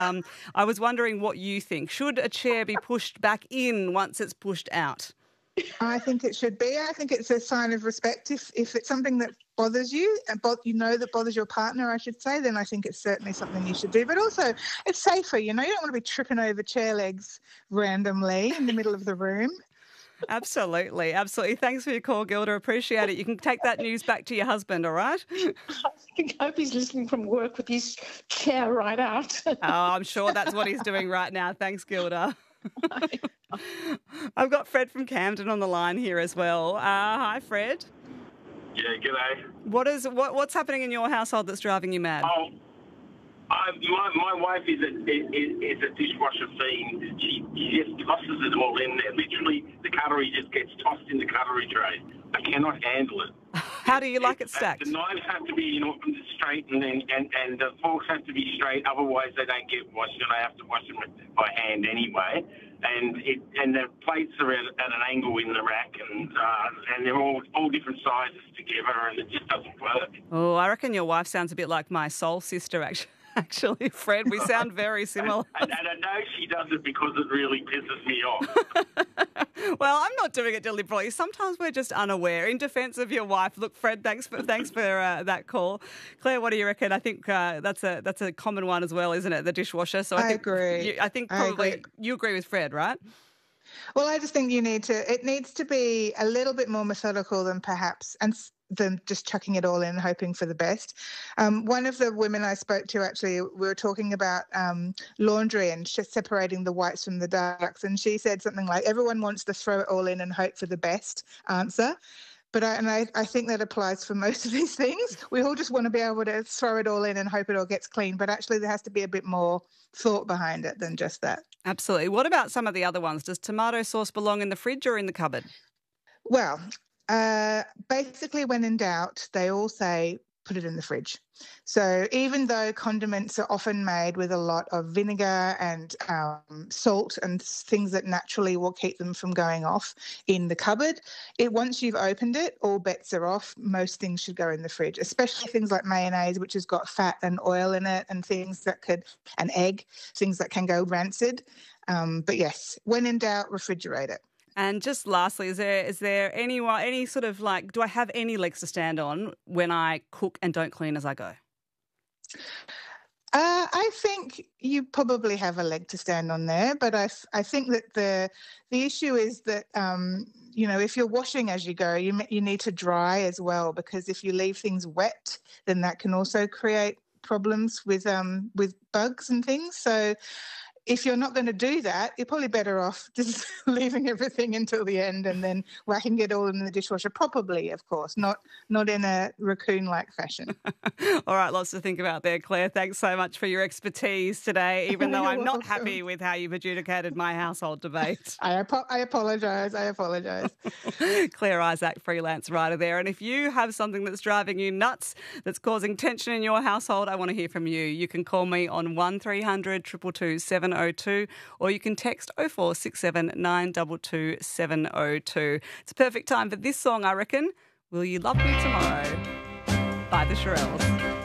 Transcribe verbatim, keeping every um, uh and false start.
Um, I was wondering what you think. Should a chair be pushed back in once it's pushed out? I think it should be. I think it's a sign of respect. If if it's something that bothers you, and bo- you know that bothers your partner, I should say, then I think it's certainly something you should do. But also, it's safer. You know, you don't want to be tripping over chair legs randomly in the middle of the room. Absolutely, absolutely. Thanks for your call, Gilda. Appreciate it. You can take that news back to your husband, all right? I hope he's listening from work with his chair right out. Oh, I'm sure that's what he's doing right now. Thanks, Gilda. I've got Fred from Camden on the line here as well. Uh, hi, Fred. Yeah, g'day. What is what, what's happening in your household that's driving you mad? Oh, I, my my wife is a is, is a dishwasher fiend. She, she just tosses it all in there. Literally, the cutlery just gets tossed in the cutlery tray. I cannot handle it. How do you like it stacked? The knives have to be, you know, straight, and then and, and the forks have to be straight. Otherwise, they don't get washed, and I have to wash them by hand anyway. And it and the plates are at, at an angle in the rack, and uh, and they're all all different sizes together, and it just doesn't work. Oh, I reckon your wife sounds a bit like my soul sister, actually. Actually, Fred, we sound very similar. And, and I know she does it because it really pisses me off. Well, I'm not doing it deliberately. Sometimes we're just unaware. In defence of your wife, look, Fred, thanks for thanks for uh, that call. Claire, what do you reckon? I think uh, that's a that's a common one as well, isn't it? The dishwasher. So I, I think agree. You, I think I probably agree. you agree with Fred, right? Well, I just think you need to, it needs to be a little bit more methodical than perhaps, and s- than just chucking it all in and hoping for the best. Um, one of the women I spoke to, actually, we were talking about um, laundry and just separating the whites from the darks, and she said something like, everyone wants to throw it all in and hope for the best answer. But I, and I, I think that applies for most of these things. We all just want to be able to throw it all in and hope it all gets clean, but actually there has to be a bit more thought behind it than just that. Absolutely. What about some of the other ones? Does tomato sauce belong in the fridge or in the cupboard? Well, uh, basically, when in doubt, they all say put it in the fridge. So even though condiments are often made with a lot of vinegar and um, salt and things that naturally will keep them from going off in the cupboard, it once you've opened it, all bets are off. Most things should go in the fridge, especially things like mayonnaise, which has got fat and oil in it, and things that could, an egg, things that can go rancid. Um, but yes, when in doubt, refrigerate it. And just lastly, is there is there any any sort of like, do I have any legs to stand on when I cook and don't clean as I go? Uh, I think you probably have a leg to stand on there, but I, I think that the the issue is that um, you know, if you're washing as you go, you you need to dry as well, because if you leave things wet, then that can also create problems with um with bugs and things. So if you're not going to do that, you're probably better off just leaving everything until the end and then whacking it all in the dishwasher, probably, of course, not not in a raccoon-like fashion. All right, lots to think about there, Claire. Thanks so much for your expertise today, even though I'm not happy with how you've adjudicated my household debate. I, apo- I apologise, I apologise. Claire Isaac, freelance writer there. And if you have something that's driving you nuts, that's causing tension in your household, I want to hear from you. You can call me on one three hundred two two two seven oh two, or you can text oh four six seven nine two two seven oh two. It's a perfect time for this song, I reckon. Will You Love Me Tomorrow by the Shirelles.